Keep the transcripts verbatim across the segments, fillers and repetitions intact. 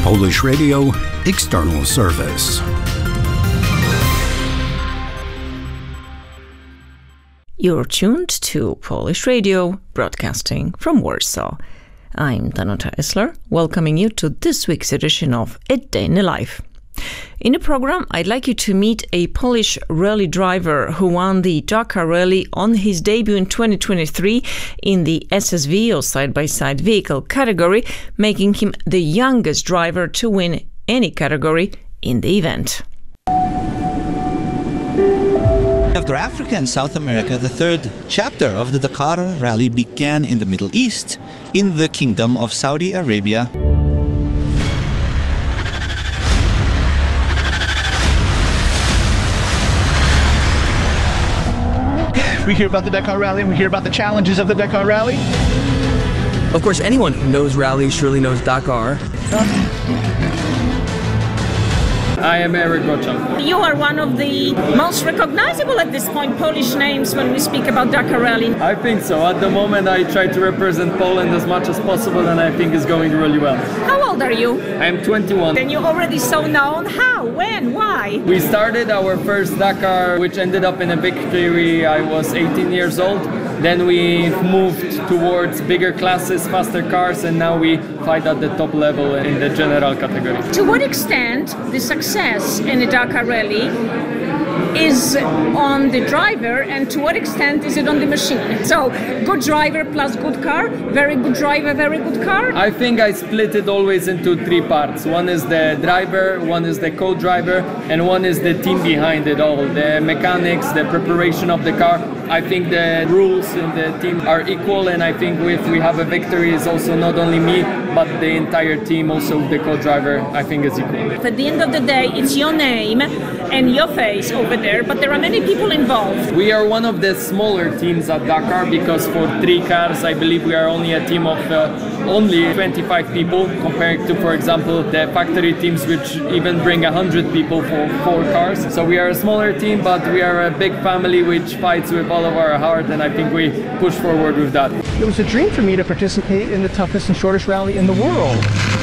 Polish Radio External Service. You're tuned to Polish Radio, broadcasting from Warsaw. I'm Danuta Esler, welcoming you to this week's edition of A Day in the Life. In the program, I'd like you to meet a Polish rally driver who won the Dakar Rally on his debut in twenty twenty-three in the S S V or side-by-side vehicle category, making him the youngest driver to win any category in the event. After Africa and South America, the third chapter of the Dakar Rally began in the Middle East, in the Kingdom of Saudi Arabia. We hear about the Dakar Rally and we hear about the challenges of the Dakar Rally. Of course, anyone who knows rally surely knows Dakar. I am Eric Goczan. You are one of the most recognizable at this point Polish names when we speak about Dakar Rally. I think so. At the moment, I try to represent Poland as much as possible, and I think it's going really well. How old are you? I'm twenty-one. And you're already so known. How? When? Why? We started our first Dakar, which ended up in a victory. I was eighteen years old. Then we moved towards bigger classes, faster cars, and now we fight at the top level in the general category. To what extent the success in the Dakar Rally is on the driver, and to what extent is it on the machine? So, good driver plus good car, very good driver, very good car? I think I split it always into three parts. One is the driver, one is the co-driver, and one is the team behind it all. The mechanics, the preparation of the car. I think the rules in the team are equal, and I think if we have a victory, it's also not only me, but the entire team, also the co-driver, I think is equal. At the end of the day, it's your name and your face over there, but there are many people involved. We are one of the smaller teams at Dakar because for three cars, I believe we are only a team of uh, only twenty-five people compared to, for example, the factory teams which even bring one hundred people for four cars. So we are a smaller team, but we are a big family which fights with all of our heart, and I think we push forward with that. It was a dream for me to participate in the toughest and shortest rally in the world.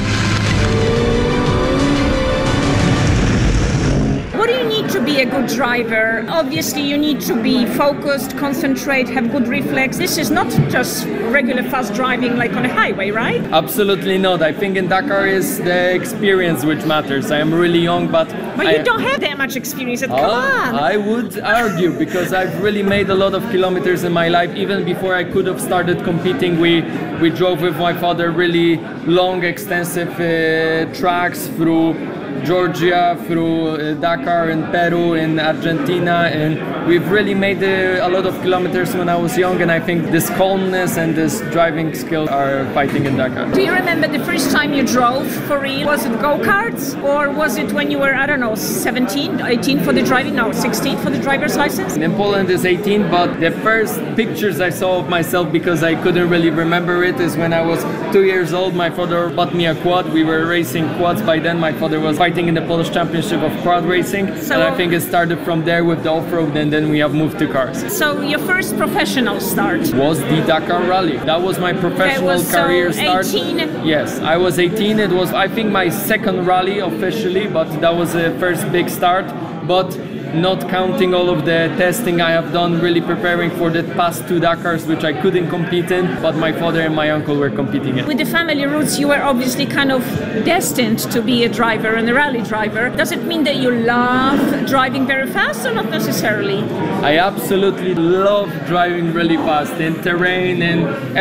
What do you need to be a good driver? Obviously, you need to be focused, concentrate, have good reflex. This is not just regular fast driving like on a highway, right? Absolutely not. I think in Dakar is the experience which matters. I am really young, but... But I, you don't have that much experience. Come uh, on! I would argue, because I've really made a lot of kilometers in my life. Even before I could have started competing, we, we drove with my father really long, extensive uh, tracks through Georgia, through uh, Dakar, in Peru, in Argentina, and we've really made uh, a lot of kilometers when I was young, and I think this calmness and this driving skill are fighting in Dakar. Do you remember the first time you drove for real? Was it go-karts, or was it when you were, I don't know, seventeen, eighteen for the driving, no, sixteen for the driver's license? In Poland is eighteen, but the first pictures I saw of myself, because I couldn't really remember it, is when I was two years old. My father bought me a quad. We were racing quads by then. My father was fighting in the Polish Championship of quad racing, so, and I think it started from there with the off-road, and then we have moved to cars. So your first professional start was the Dakar Rally. That was my professional okay, was career so start. eighteen? Yes, I was eighteen. It was, I think, my second rally officially, but that was the first big start. But not counting all of the testing I have done, really preparing for the past two Dakars, which I couldn't compete in, but my father and my uncle were competing in. With the family roots, you were obviously kind of destined to be a driver and a rally driver. Does it mean that you love driving very fast, or not necessarily? I absolutely love driving really fast in terrain and